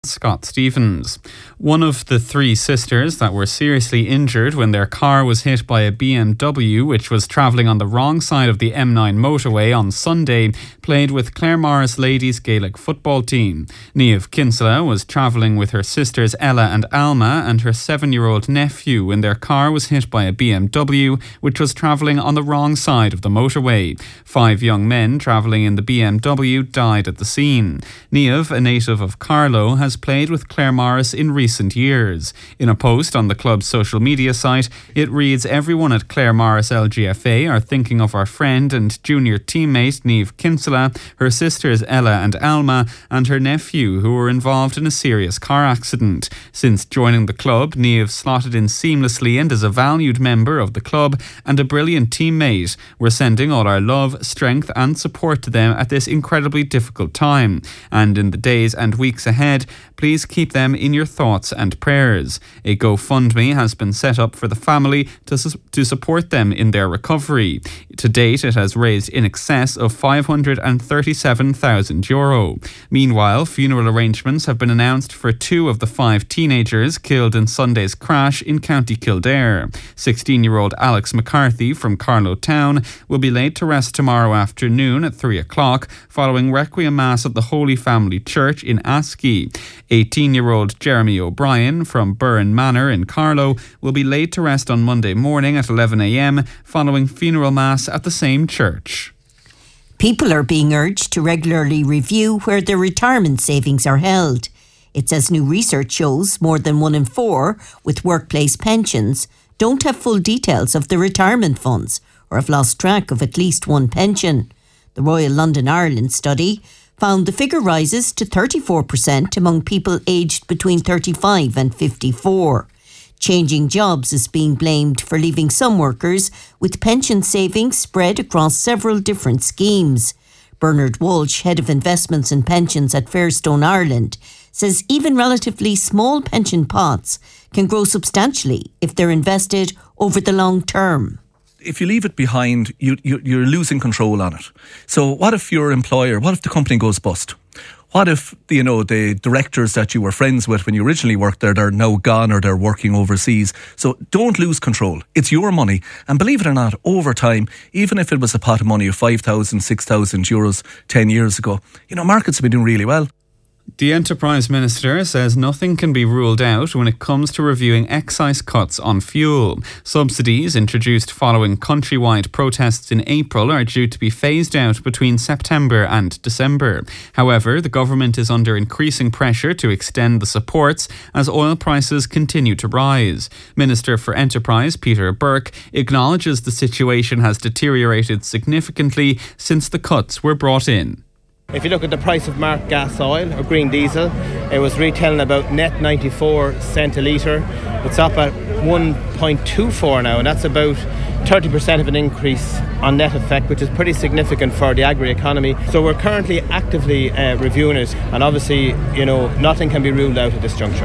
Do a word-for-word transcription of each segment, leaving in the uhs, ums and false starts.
Scott Stevens. One of the three sisters that were seriously injured when their car was hit by a B M W which was travelling on the wrong side of the M nine motorway on Sunday played with Claremorris ladies Gaelic football team. Niamh Kinsella was travelling with her sisters Ella and Alma and her seven-year-old nephew when their car was hit by a B M W which was travelling on the wrong side of the motorway. Five young men travelling in the B M W died at the scene. Niamh, a native of Carlow, has played with Claremorris in recent years. In a post on the club's social media site, it reads, "Everyone at Claremorris L G F A are thinking of our friend and junior teammate Niamh Kinsella, her sisters Ella and Alma, and her nephew who were involved in a serious car accident. Since joining the club, Niamh slotted in seamlessly and is a valued member of the club and a brilliant teammate. We're sending all our love, strength and support to them at this incredibly difficult time. And in the days and weeks ahead, please keep them in your thoughts and prayers. A GoFundMe has been set up for the family to, su- to support them in their recovery. To date, it has raised in excess of five hundred thirty-seven thousand euro. Meanwhile, funeral arrangements have been announced for two of the five teenagers killed in Sunday's crash in County Kildare. sixteen-year-old Alex McCarthy from Carlow Town will be laid to rest tomorrow afternoon at three o'clock following Requiem Mass at the Holy Family Church in Askey. eighteen-year-old Jeremy O'Brien from Burren Manor in Carlow will be laid to rest on Monday morning at eleven a.m. following funeral mass at the same church. People are being urged to regularly review where their retirement savings are held. It's as new research shows more than one in four with workplace pensions don't have full details of their retirement funds or have lost track of at least one pension. The Royal London Ireland study found the figure rises to thirty-four percent among people aged between thirty-five and fifty-four. Changing jobs is being blamed for leaving some workers with pension savings spread across several different schemes. Bernard Walsh, Head of Investments and Pensions at Fairstone Ireland, says even relatively small pension pots can grow substantially if they're invested over the long term. If you leave it behind, you, you, you're losing control on it. So what if your employer, what if the company goes bust? What if, you know, the directors that you were friends with when you originally worked there, they're now gone or they're working overseas? So don't lose control. It's your money. And believe it or not, over time, even if it was a pot of money of five thousand, six thousand euros ten years ago, you know, markets have been doing really well. The Enterprise Minister says nothing can be ruled out when it comes to reviewing excise cuts on fuel. Subsidies introduced following countrywide protests in April are due to be phased out between September and December. However, the government is under increasing pressure to extend the supports as oil prices continue to rise. Minister for Enterprise Peter Burke acknowledges the situation has deteriorated significantly since the cuts were brought in. If you look at the price of marked gas oil or green diesel, it was retailing about net ninety-four cent a litre. It's up at one point two four now, and that's about thirty percent of an increase on net effect, which is pretty significant for the agri-economy. So we're currently actively uh, reviewing it, and obviously, you know, nothing can be ruled out at this juncture.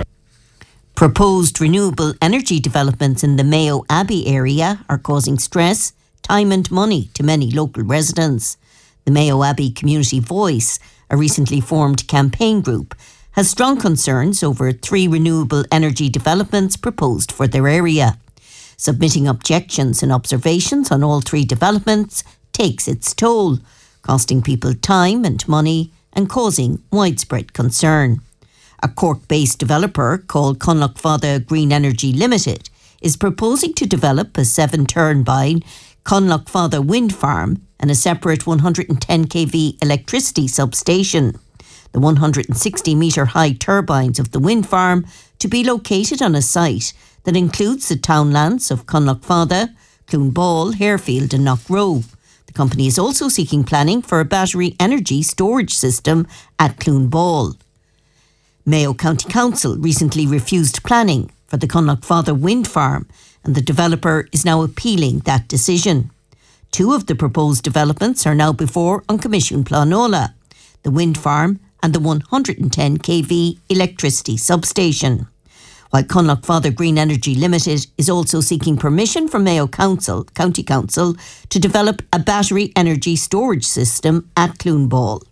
Proposed renewable energy developments in the Mayo Abbey area are causing stress, time and money to many local residents. The Mayo Abbey Community Voice, a recently formed campaign group, has strong concerns over three renewable energy developments proposed for their area. Submitting objections and observations on all three developments takes its toll, costing people time and money and causing widespread concern. A Cork-based developer called Conlochfada Green Energy Limited is proposing to develop a seven-turbine Conlochfada wind farm and a separate one hundred ten kilovolt electricity substation. The one hundred sixty metre high turbines of the wind farm to be located on a site that includes the townlands of Conlochfada, Cloonball, Harefield and Knockrow. The company is also seeking planning for a battery energy storage system at Cloonball. Mayo County Council recently refused planning for the Conlochfada wind farm, and the developer is now appealing that decision. Two of the proposed developments are now before An Comisiún Pleanála, the wind farm and the one hundred ten kilovolt electricity substation. While Conlochfada Green Energy Limited is also seeking permission from Mayo Council, County Council to develop a battery energy storage system at Cloonball.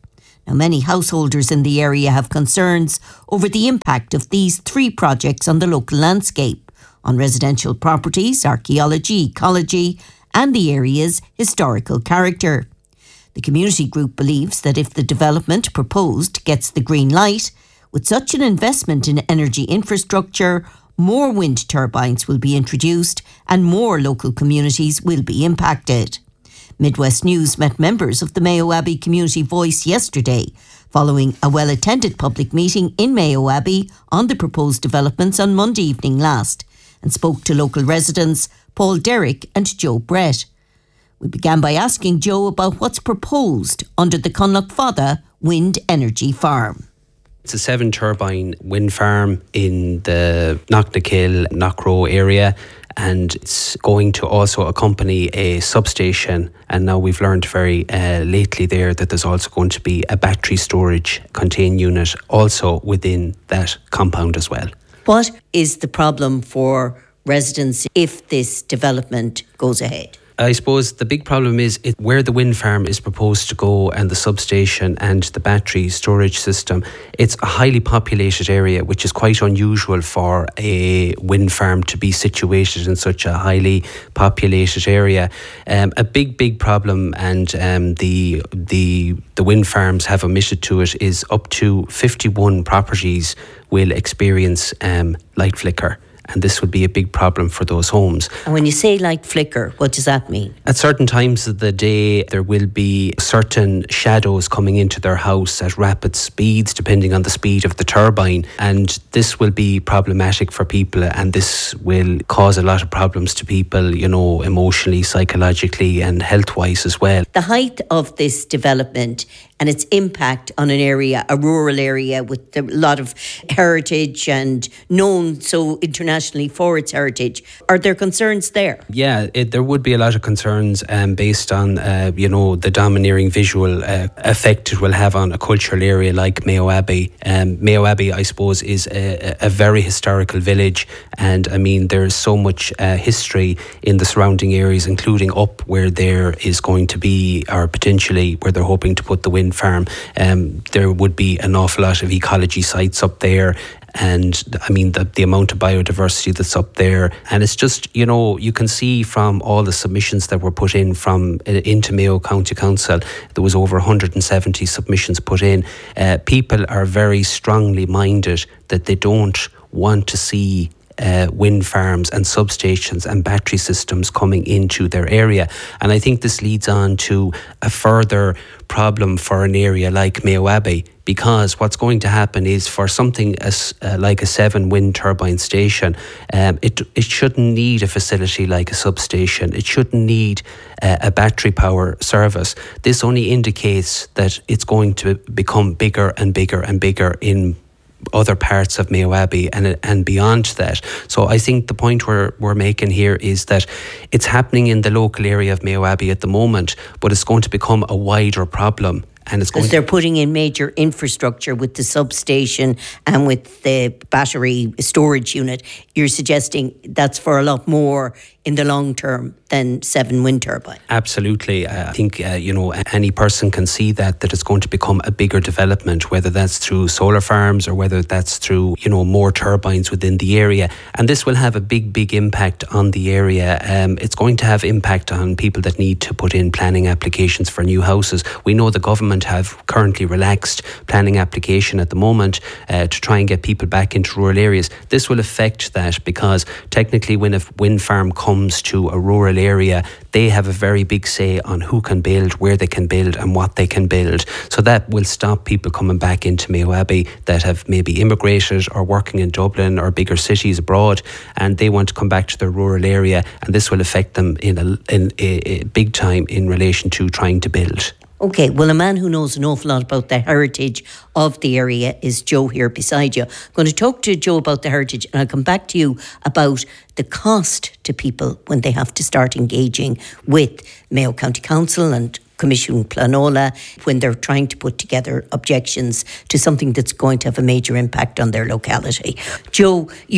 Now, many householders in the area have concerns over the impact of these three projects on the local landscape, on residential properties, archaeology, ecology, and the area's historical character. The community group believes that if the development proposed gets the green light, with such an investment in energy infrastructure, more wind turbines will be introduced and more local communities will be impacted. Midwest News met members of the Mayo Abbey Community Voice yesterday, following a well-attended public meeting in Mayo Abbey on the proposed developments on Monday evening last, and spoke to local residents Paul Derrick and Joe Brett. We began by asking Joe about what's proposed under the Conlough Wind Energy Farm. It's a seven turbine wind farm in the Knocknakill, Knockrow area, and it's going to also accompany a substation. And now we've learned very uh, lately there that there's also going to be a battery storage contained unit also within that compound as well. What is the problem for residents if this development goes ahead? I suppose the big problem is it, where the wind farm is proposed to go and the substation and the battery storage system. It's a highly populated area, which is quite unusual for a wind farm to be situated in such a highly populated area. Um, a big, big problem, and um, the the the wind farms have omitted to it, is up to fifty-one properties will experience um, light flicker. And this would be a big problem for those homes. And when you say light flicker, what does that mean? At certain times of the day, there will be certain shadows coming into their house at rapid speeds, depending on the speed of the turbine. And this will be problematic for people, and this will cause a lot of problems to people, you know, emotionally, psychologically, and health-wise as well. The height of this development and its impact on an area, a rural area with a lot of heritage and known so internationally for its heritage. Are there concerns there? Yeah, it, there would be a lot of concerns um, based on, uh, you know, the domineering visual uh, effect it will have on a cultural area like Mayo Abbey. Um, Mayo Abbey, I suppose, is a, a very historical village, and I mean, there's so much uh, history in the surrounding areas, including up where there is going to be, or potentially where they're hoping to put the wind farm. Um, there would be an awful lot of ecology sites up there, and I mean the, the amount of biodiversity that's up there. And it's just, you know, you can see from all the submissions that were put in from uh, into Mayo County Council, there was over one hundred seventy submissions put in. Uh, people are very strongly minded that they don't want to see Uh, wind farms and substations and battery systems coming into their area. And I think this leads on to a further problem for an area like Mayo Abbey, because what's going to happen is for something as uh, like a seven wind turbine station, um, it it shouldn't need a facility like a substation. It shouldn't need uh, a battery power service. This only indicates that it's going to become bigger and bigger and bigger in other parts of Mayo Abbey and and beyond that. So I think the point we're we're making here is that it's happening in the local area of Mayo Abbey at the moment, but it's going to become a wider problem. And it's because they're putting in major infrastructure with the substation and with the battery storage unit. You're suggesting that's for a lot more in the long term than seven wind turbines. Absolutely. Uh, I think, uh, you know, any person can see that, that it's going to become a bigger development, whether that's through solar farms or whether that's through, you know, more turbines within the area. And this will have a big, big impact on the area. Um, it's going to have impact on people that need to put in planning applications for new houses. We know the government have currently relaxed planning application at the moment uh, to try and get people back into rural areas. This will affect that because technically when a wind farm comes to a rural area, they have a very big say on who can build, where they can build and what they can build. So that will stop people coming back into Mayo Abbey that have maybe immigrated or working in Dublin or bigger cities abroad, and they want to come back to their rural area, and this will affect them in a, in a, a big time in relation to trying to build. Okay, well, a man who knows an awful lot about the heritage of the area is Joe here beside you. I'm going to talk to Joe about the heritage, and I'll come back to you about the cost to people when they have to start engaging with Mayo County Council and Commission Planola when they're trying to put together objections to something that's going to have a major impact on their locality. Joe, you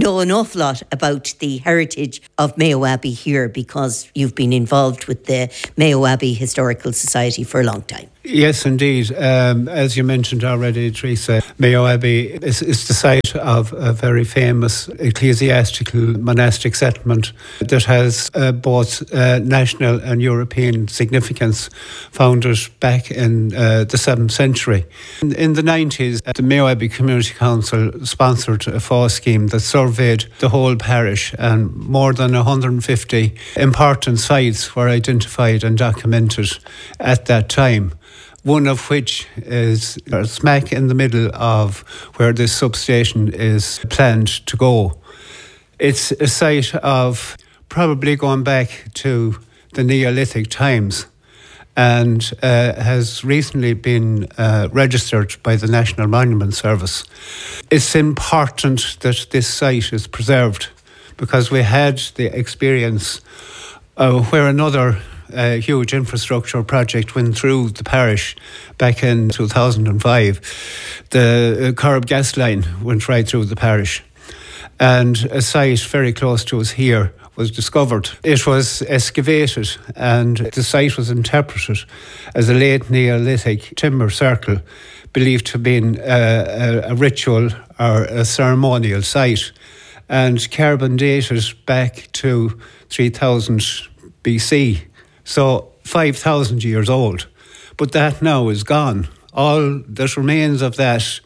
know an awful lot about the heritage of Mayo Abbey here because you've been involved with the Mayo Abbey Historical Society for a long time. Yes, indeed. Um, as you mentioned already, Teresa, Mayo Abbey is, is the site of a very famous ecclesiastical monastic settlement that has uh, both uh, national and European significance, founded back in uh, the seventh century. In, in the nineties, the Mayo Abbey Community Council sponsored a F A W scheme that surveyed the whole parish, and more than one hundred fifty important sites were identified and documented at that time. One of which is smack in the middle of where this substation is planned to go. It's a site of probably going back to the Neolithic times, and uh, has recently been uh, registered by the National Monument Service. It's important that this site is preserved because we had the experience uh, where another A huge infrastructure project went through the parish back in two thousand five. The Corrib gas line went right through the parish, and a site very close to us here was discovered. It was excavated, and the site was interpreted as a late Neolithic timber circle, believed to have been a, a, a ritual or a ceremonial site, and carbon dated back to three thousand B C. So five thousand years old. But that now is gone. All that remains of that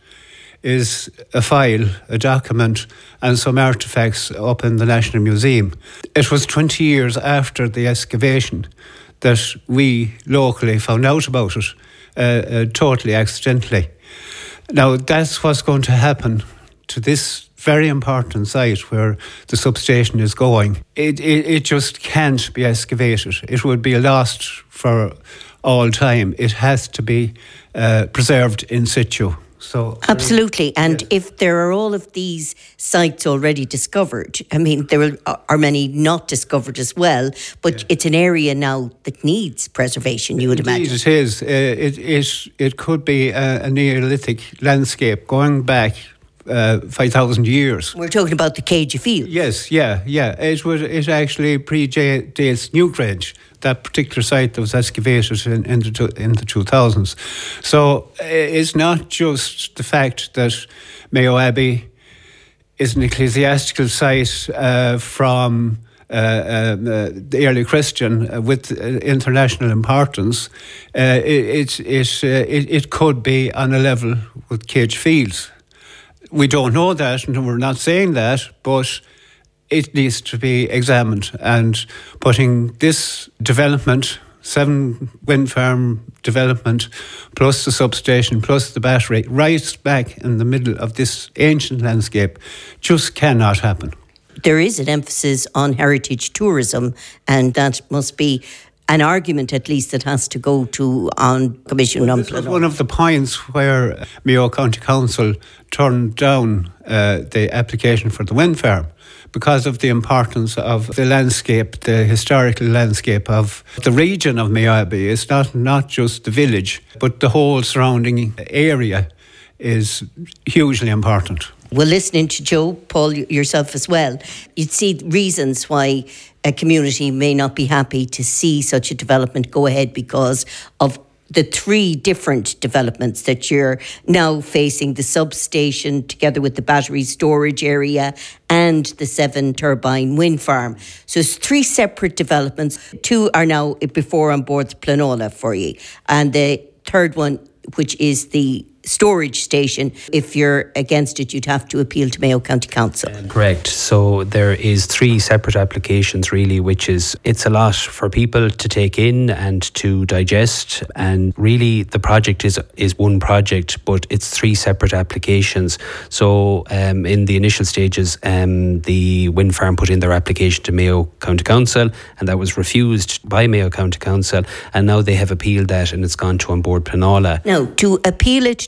is a file, a document, and some artefacts up in the National Museum. It was twenty years after the excavation that we locally found out about it, uh, uh, totally accidentally. Now, that's what's going to happen to this very important site where the substation is going. It, it it just can't be excavated. It would be lost for all time. It has to be uh, preserved in situ. So absolutely. And yes. If there are all of these sites already discovered, I mean, there are many not discovered as well, but yeah. It's an area now that needs preservation, you would Indeed, imagine. it is. Uh, it, it, it could be a, a Neolithic landscape going back Uh, five thousand years. We're talking about the Cagey Field. Yes, yeah, yeah. It was. It actually predates Newgrange, that particular site that was excavated in, in, the, in the two thousands. So it's not just the fact that Mayo Abbey is an ecclesiastical site uh, from uh, uh, the early Christian uh, with uh, international importance. Uh, it, it, it, uh, it, it could be on a level with Cagey Fields. We don't know that, and we're not saying that, but it needs to be examined. And putting this development, seven wind farm development, plus the substation, plus the battery, right back in the middle of this ancient landscape, just cannot happen. There is an emphasis on heritage tourism, and that must be an argument at least that has to go to on Commission well, on This was Planora. one of the points where Mayo County Council turned down uh, the application for the wind farm because of the importance of the landscape, the historical landscape of the region of Mayo Abbey. It's not, not just the village, but the whole surrounding area is hugely important. Well, listening to Joe, Paul, yourself as well, you'd see reasons why a community may not be happy to see such a development go ahead because of the three different developments that you're now facing, the substation together with the battery storage area and the seven turbine wind farm. So it's three separate developments. Two are now before on board Planola for you. And the third one, which is the storage station, if you're against it, you'd have to appeal to Mayo County Council. Correct. So there is three separate applications really, which is, it's a lot for people to take in and to digest. And really the project is is one project, but it's three separate applications. So um, in the initial stages, um, the wind farm put in their application to Mayo County Council, and that was refused by Mayo County Council. And now they have appealed that, and it's gone to on board Planola. Now, to appeal it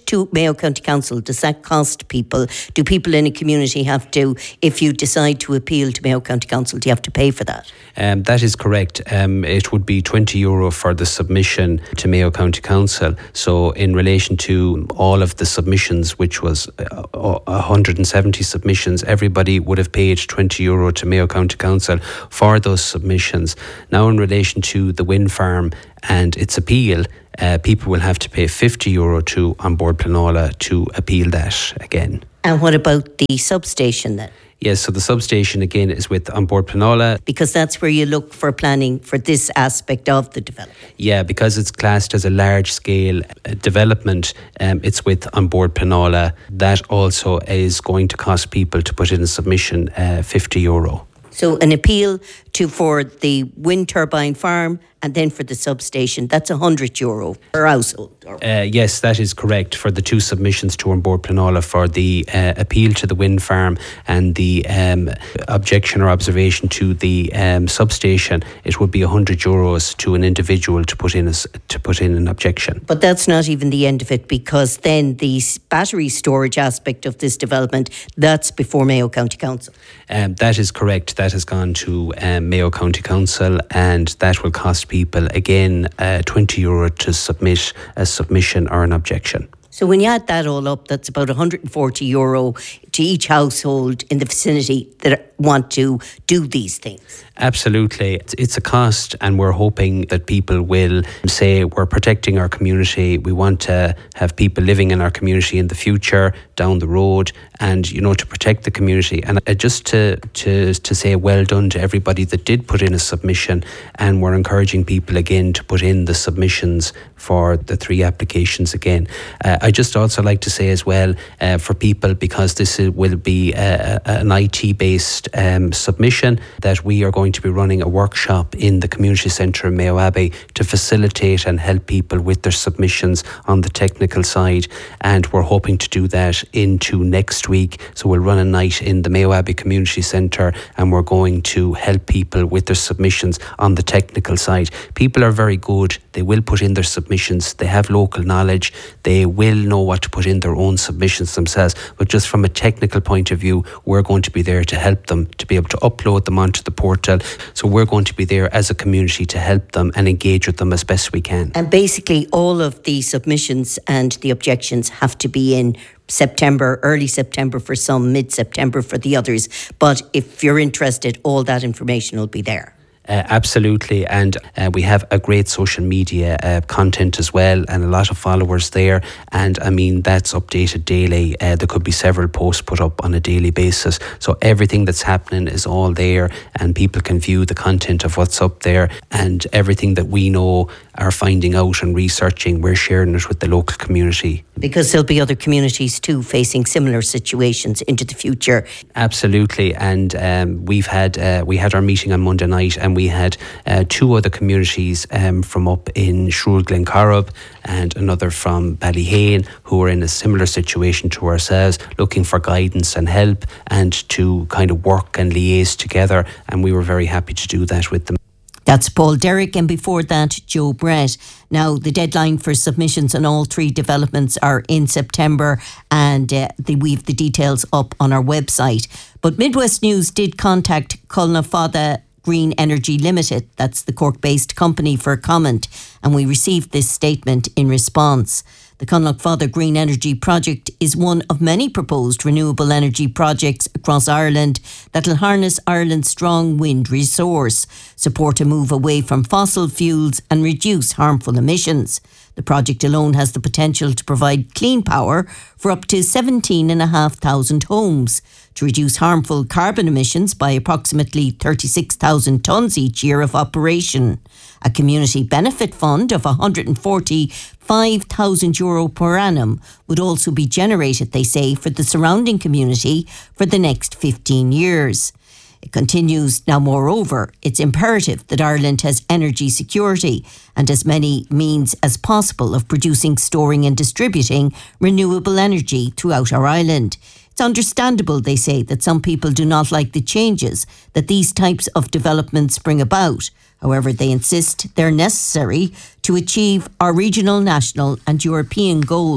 to Mayo County Council? Does that cost people? Do people in a community have to, if you decide to appeal to Mayo County Council, do you have to pay for that? Um, that is correct. Um, it would be twenty euro for the submission to Mayo County Council. So in relation to all of the submissions, which was uh, one hundred seventy submissions, everybody would have paid twenty euro to Mayo County Council for those submissions. Now in relation to the wind farm and its appeal, uh, people will have to pay fifty euro to An Bord Pleanála to appeal that again. And what about the substation then? Yes, so the substation again is with An Bord Pleanála. Because that's where you look for planning for this aspect of the development. Yeah, because it's classed as a large scale uh, development, um, it's with An Bord Pleanála. That also is going to cost people to put in a submission uh, fifty euro. So an appeal to for the wind turbine farm and then for the substation, that's one hundred euro per household. Uh, yes, that is correct. For the two submissions to An Bord Pleanála for the uh, appeal to the wind farm and the um, objection or observation to the um, substation, it would be one hundred euros to an individual to put in a, to put in an objection. But that's not even the end of it, because then the battery storage aspect of this development, that's before Mayo County Council. Um, that is correct. That has gone to um, Mayo County Council, and that will cost people again uh, twenty euro to submit a submission or an objection. So when you add that all up, that's about one hundred forty euro to each household in the vicinity that want to do these things. Absolutely. It's a cost, and we're hoping that people will say we're protecting our community. We want to have people living in our community in the future, down the road, and, you know, to protect the community. And just to, to, to say well done to everybody that did put in a submission, and we're encouraging people again to put in the submissions for the three applications again. Uh, I just also like to say as well, uh, for people, because this will be a, a, an I T-based um, submission, that we are going to be running a workshop in the community centre in Mayo Abbey to facilitate and help people with their submissions on the technical side, and we're hoping to do that into next week. So we'll run a night in the Mayo Abbey Community Centre, and we're going to help people with their submissions on the technical side. People are very good. They will put in their submissions. They have local knowledge. They will know what to put in their own submissions themselves. But just from a technical point of view, we're going to be there to help them to be able to upload them onto the portal. So we're going to be there as a community to help them and engage with them as best we can. And basically all of the submissions and the objections have to be in September, early September for some, mid-September for the others. But if you're interested, all that information will be there. Uh, absolutely, and uh, we have a great social media uh, content as well, and a lot of followers there, and I mean that's updated daily. Uh, there could be several posts put up on a daily basis, so everything that's happening is all there, and people can view the content of what's up there, and everything that we know are finding out and researching, we're sharing it with the local community. Because there'll be other communities too facing similar situations into the future. Absolutely, and um, we've had uh, we had our meeting on Monday night, and we had uh, two other communities um, from up in Shrule Glencorrib and another from Ballyhane who are in a similar situation to ourselves, looking for guidance and help and to kind of work and liaise together, and we were very happy to do that with them. That's Paul Derrick, and before that, Joe Brett. Now, the deadline for submissions on all three developments are in September, and uh, the, we've the details up on our website. But Midwest News did contact Culnafada Green Energy Limited, that's the Cork-based company, for comment, and we received this statement in response. The Culnafada Green Energy Project is one of many proposed renewable energy projects across Ireland that will harness Ireland's strong wind resource, support a move away from fossil fuels and reduce harmful emissions. The project alone has the potential to provide clean power for up to seventeen thousand five hundred homes, to reduce harmful carbon emissions by approximately thirty-six thousand tonnes each year of operation. A community benefit fund of one hundred forty-five thousand euro per annum would also be generated, they say, for the surrounding community for the next fifteen years. It continues, now moreover, it's imperative that Ireland has energy security and as many means as possible of producing, storing and distributing renewable energy throughout our island. It's understandable, they say, that some people do not like the changes that these types of developments bring about. However, they insist they're necessary to achieve our regional, national and European goals.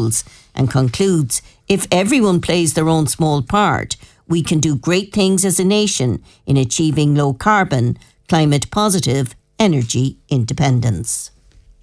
and concludes, if everyone plays their own small part, we can do great things as a nation in achieving low carbon, climate positive energy independence.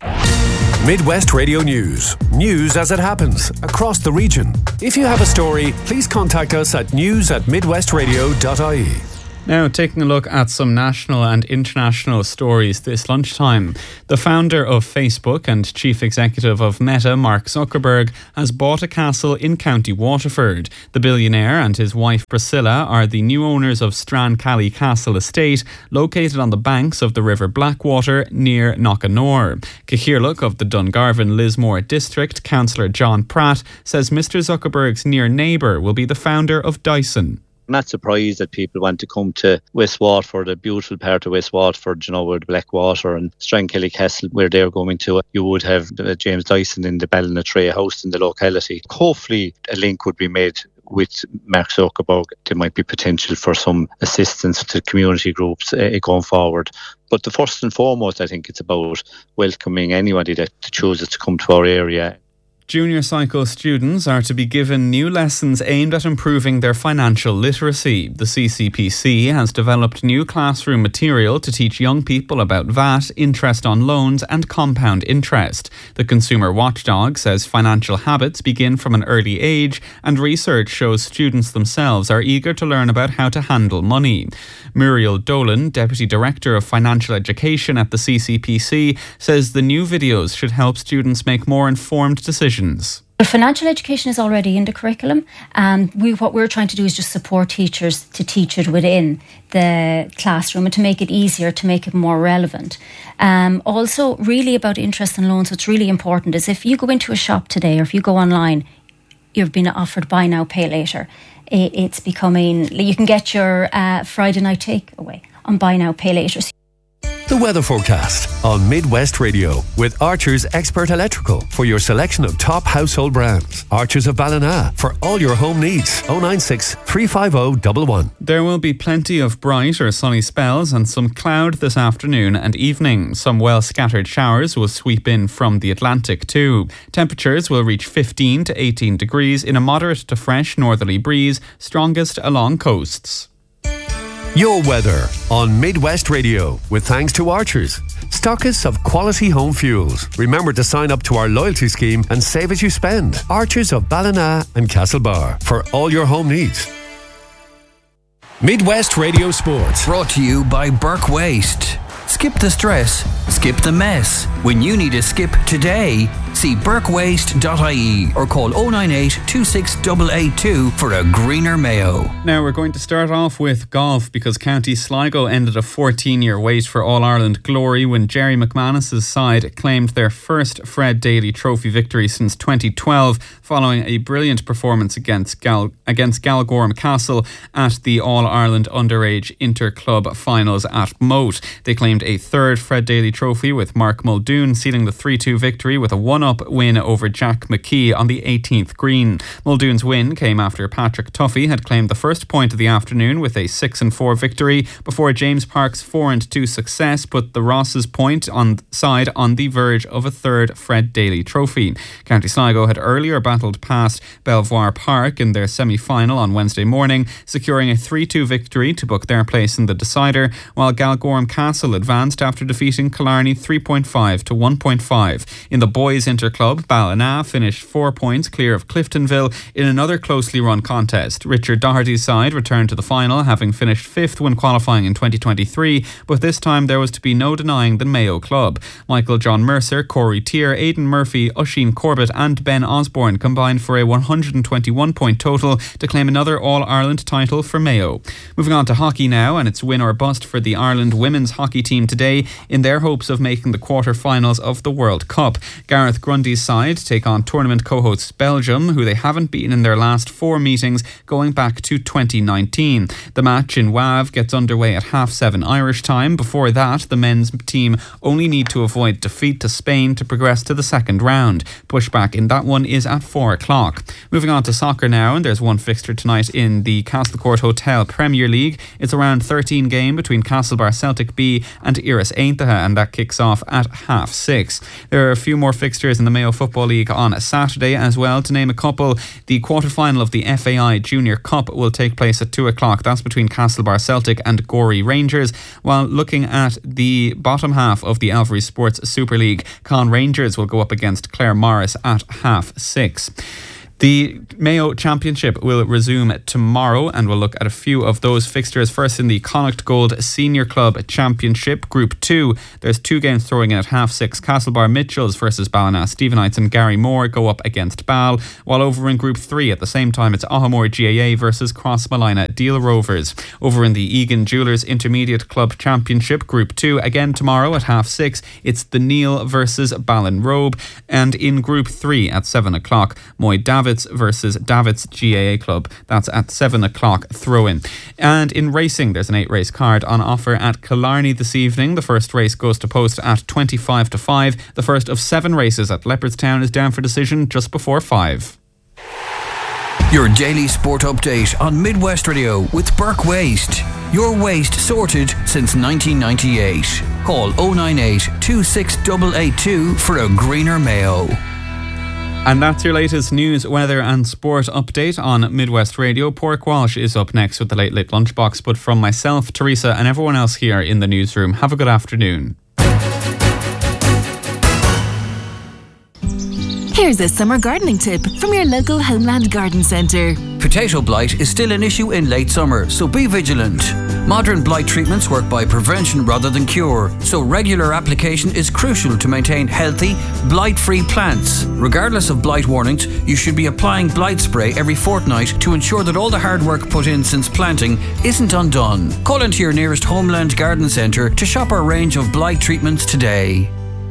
Midwest Radio News. News as it happens across the region. If you have a story, please contact us at news at midwestradio dot I E. Now, taking a look at some national and international stories this lunchtime. The founder of Facebook and chief executive of Meta, Mark Zuckerberg, has bought a castle in County Waterford. The billionaire and his wife Priscilla are the new owners of Strancally Castle Estate, located on the banks of the River Blackwater near Knockanore. Cahirlock of the Dungarvan Lismore district, Councillor John Pratt, says Mister Zuckerberg's near neighbour will be the founder of Dyson. I'm not surprised that people want to come to West Waterford, a beautiful part of West Waterford, you know, where the Blackwater and Strancally Castle, where they're going to. You would have uh, James Dyson in the Ballinatrae house in the locality. Hopefully a link would be made with Mark Zuckerberg. There might be potential for some assistance to community groups uh, going forward. But the first and foremost, I think it's about welcoming anybody that chooses to come to our area. Junior cycle students are to be given new lessons aimed at improving their financial literacy. The C C P C has developed new classroom material to teach young people about V A T, interest on loans and compound interest. The Consumer Watchdog says financial habits begin from an early age, and research shows students themselves are eager to learn about how to handle money. Muriel Dolan, Deputy Director of Financial Education at the C C P C, says the new videos should help students make more informed decisions. Financial education is already in the curriculum, and we, what we're trying to do is just support teachers to teach it within the classroom and to make it easier, to make it more relevant. Um, also, really about interest and loans, what's really important is if you go into a shop today or if you go online, you've been offered buy now, pay later. It's becoming, you can get your uh, Friday night takeaway on buy now, pay later. The weather forecast on Midwest Radio with Archer's Expert Electrical for your selection of top household brands. Archer's of Ballina for all your home needs. oh nine six, three five oh, one one. There will be plenty of bright or sunny spells and some cloud this afternoon and evening. Some well scattered showers will sweep in from the Atlantic too. Temperatures will reach fifteen to eighteen degrees in a moderate to fresh northerly breeze, strongest along coasts. Your weather on Midwest Radio with thanks to Archers, stockists of quality home fuels. Remember to sign up to our loyalty scheme and save as you spend. Archers of Ballina and Castlebar for all your home needs. Midwest Radio Sports. Brought to you by Burke Waste. Skip the stress, skip the mess. When you need a skip today, see burke waste dot I E or call oh nine eight, two six eight eight two for a greener Mayo. Now we're going to start off with golf because County Sligo ended a fourteen-year wait for All-Ireland glory when Jerry McManus's side claimed their first Fred Daly Trophy victory since twenty twelve following a brilliant performance against Gal- against Galgorm Castle at the All-Ireland Underage Inter-Club Finals at Moat. They claimed a third Fred Daly Trophy with Mark Muldoon sealing the three two victory with a one-up win over Jack McKee on the eighteenth green. Muldoon's win came after Patrick Tuffy had claimed the first point of the afternoon with a six and four victory before James Park's four and two success put the Rosses' point on side on the verge of a third Fred Daly Trophy. County Sligo had earlier battled past Belvoir Park in their semi-final on Wednesday morning, securing a three two victory to book their place in the decider, while Galgorm Castle advanced after defeating Killarney three point five to one point five. In the boys' inter-club, Ballina finished four points clear of Cliftonville in another closely run contest. Richard Doherty's side returned to the final, having finished fifth when qualifying in twenty twenty-three, but this time there was to be no denying the Mayo club. Michael John Mercer, Corey Tier, Aidan Murphy, Oisin Corbett and Ben Osborne combined for a one hundred twenty-one point total to claim another All-Ireland title for Mayo. Moving on to hockey now, and it's win or bust for the Ireland women's hockey team today in their hopes of making the quarter-finals of the World Cup. Gareth Grundy's side take on tournament co-hosts Belgium, who they haven't beaten in their last four meetings going back to twenty nineteen. The match in Wavre gets underway at half seven Irish time. Before that, the men's team only need to avoid defeat to Spain to progress to the second round. Pushback in that one is at four o'clock. Moving on to soccer now, and there's one fixture tonight in the Castlecourt Hotel Premier League. It's a round thirteen game between Castlebar Celtic B and Iris Aintaha, and that kicks off at half six. There are a few more fixtures fixtures in the Mayo Football League on Saturday as well. To name a couple, the quarter-final of the F A I Junior Cup will take place at two o'clock. That's between Castlebar Celtic and Gorey Rangers. While looking at the bottom half of the Alvery Sports Super League, Con Rangers will go up against Clare Morris at half six. The Mayo Championship will resume tomorrow, and we'll look at a few of those fixtures. First, in the Connacht Gold Senior Club Championship, Group two, there's two games throwing in at half six. Castlebar Mitchells versus Ballina Stephenites and Gary Moore go up against Ball, while over in Group three at the same time it's Ahamore G A A versus Crossmalina Deal Rovers. Over in the Egan Jewellers Intermediate Club Championship, Group two, again tomorrow at half six, it's the Neil versus Ballinrobe, and in Group three at seven o'clock, Moy Davids versus Davids G A A Club. That's at seven o'clock throw-in. And in racing, there's an eight race card on offer at Killarney this evening. The first race goes to post at twenty-five to five. The first of seven races at Leopardstown is down for decision just before five. Your daily sport update on Midwest Radio with Burke Waste. Your waste sorted since nineteen ninety-eight. Call oh nine eight, two six eight eight two for a greener Mayo. And that's your latest news, weather and sport update on Midwest Radio. Pork Walsh is up next with the Late Late Lunchbox. But from myself, Teresa, and everyone else here in the newsroom, have a good afternoon. Here's a summer gardening tip from your local Homeland Garden Centre. Potato blight is still an issue in late summer, so be vigilant. Modern blight treatments work by prevention rather than cure, so regular application is crucial to maintain healthy, blight-free plants. Regardless of blight warnings, you should be applying blight spray every fortnight to ensure that all the hard work put in since planting isn't undone. Call into your nearest Homeland Garden Centre to shop our range of blight treatments today.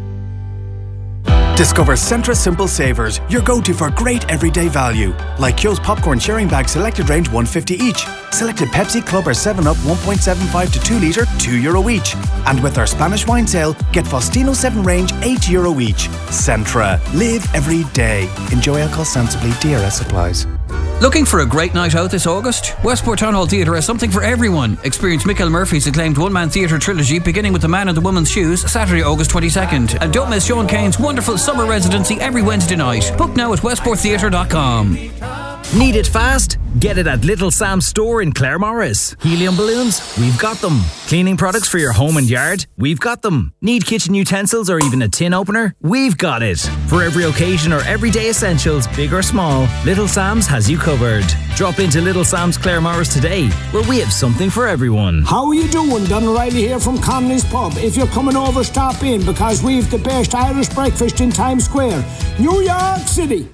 Discover Centra Simple Savers, your go-to for great everyday value. Like Kyo's popcorn sharing bag selected range one fifty each. Selected Pepsi, Club or seven up one point seven five to two litre, two euro each. And with our Spanish wine sale, get Faustino seven range eight euro each. Centra. Live every day. Enjoy alcohol sensibly. D R S applies. Looking for a great night out this August? Westport Town Hall Theatre has something for everyone. Experience Michael Murphy's acclaimed one-man theatre trilogy beginning with The Man in the Woman's Shoes, Saturday, August twenty-second. And don't miss Sean Kane's wonderful summer residency every Wednesday night. Book now at westport theatre dot com. Need it fast? Get it at Little Sam's store in Claremorris. Helium balloons? We've got them. Cleaning products for your home and yard? We've got them. Need kitchen utensils or even a tin opener? We've got it. For every occasion or everyday essentials, big or small, Little Sam's has you covered. Drop into Little Sam's Claremorris today, where we have something for everyone. How are you doing? Don O'Reilly here from Connolly's Pub. If you're coming over, stop in, because we've the best Irish breakfast in Times Square, New York City.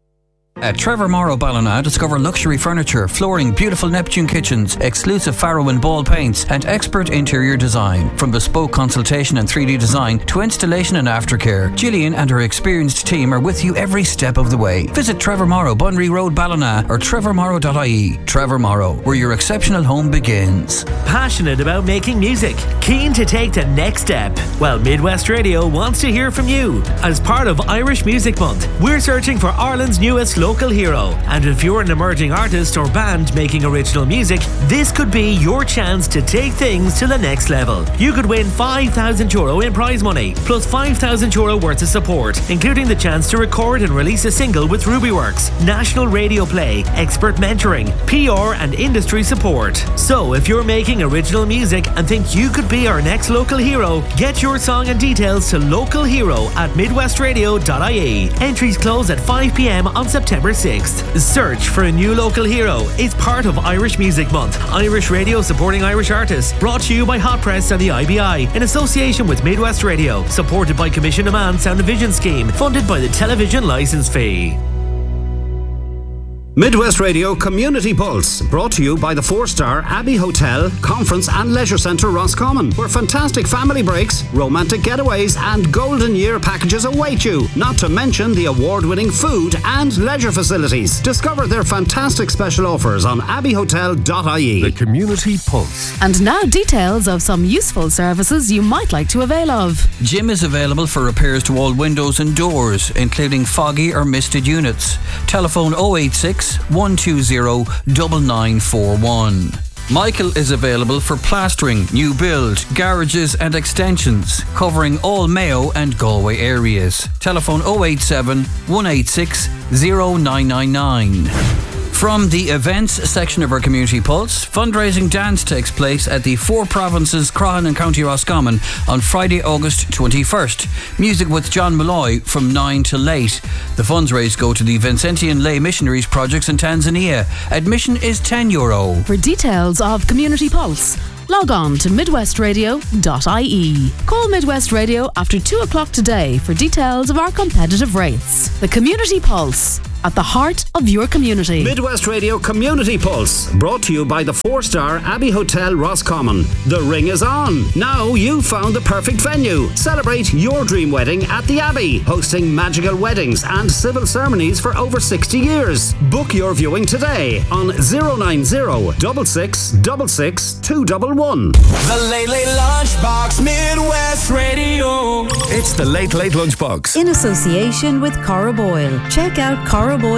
At Trevor Morrow Ballina, discover luxury furniture, flooring, beautiful Neptune kitchens, exclusive Faro and Ball paints, and expert interior design. From bespoke consultation and three D design to installation and aftercare, Gillian and her experienced team are with you every step of the way. Visit Trevor Morrow, Bunry Road, Ballina, or trevor morrow dot I E. Trevor Morrow, where your exceptional home begins. Passionate about making music? Keen to take the next step? Well, Midwest Radio wants to hear from you. As part of Irish Music Month, we're searching for Ireland's newest local hero. And if you're an emerging artist or band making original music, this could be your chance to take things to the next level. You could win five thousand euro in prize money, plus five thousand euro worth of support, including the chance to record and release a single with Rubyworks, national radio play, expert mentoring, P R and industry support. So if you're making original music and think you could be our next local hero, get your song and details to local hero at midwest radio dot I E. Entries close at five p.m. on September sixth. Search for a new local hero. It's part of Irish Music Month. Irish Radio supporting Irish artists. Brought to you by Hot Press and the I B I in association with Midwest Radio. Supported by Commission Demand Sound and Vision Scheme. Funded by the Television Licence Fee. Midwest Radio Community Pulse, brought to you by the four-star Abbey Hotel, Conference and Leisure Centre Roscommon, where fantastic family breaks, romantic getaways and golden year packages await you, not to mention the award-winning food and leisure facilities. Discover their fantastic special offers on abbey hotel dot I E. The Community Pulse. And now details of some useful services you might like to avail of. Jim is available for repairs to all windows and doors, including foggy or misted units. Telephone oh eight six, one two zero, nine nine four one. Michael is available for plastering, new build, garages and extensions, covering all Mayo and Galway areas. Telephone oh eight seven, one eight six, oh nine nine nine. From the events section of our Community Pulse, fundraising dance takes place at the Four Provinces Croghan and County Roscommon on Friday, August twenty-first. Music with John Malloy from nine till eight. The funds raised go to the Vincentian Lay Missionaries projects in Tanzania. Admission is ten euro. For details of Community Pulse, log on to midwest radio dot I E. Call Midwest Radio after two o'clock today for details of our competitive rates. The Community Pulse, at the heart of your community. Midwest Radio Community Pulse, brought to you by the four-star Abbey Hotel Roscommon. The ring is on. Now you've found the perfect venue. Celebrate your dream wedding at the Abbey, hosting magical weddings and civil ceremonies for over sixty years. Book your viewing today on oh nine oh, six six six six, two one one. The Late Late Lunchbox, Midwest Radio. It's the Late Late Lunchbox. In association with Cora Boyle. Check out Cora Boyle